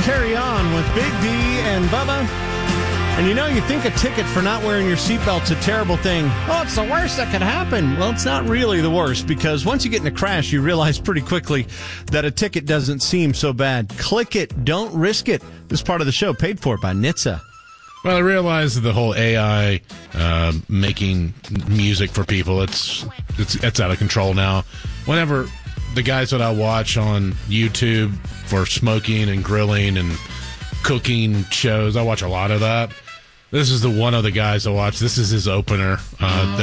Carry On with Big D and Bubba. And you think a ticket for not wearing your seatbelt's a terrible thing. Oh, it's the worst that could happen. Well, it's not really the worst, because once you get in a crash, you realize pretty quickly that a ticket doesn't seem so bad. Click it. Don't risk it. This part of the show paid for by NHTSA. Well, I realize that the whole AI making music for people, it's out of control now. Whenever the guys that I watch on YouTube for smoking and grilling and cooking shows, I watch a lot of that. This is one of the guys I watch. This is his opener.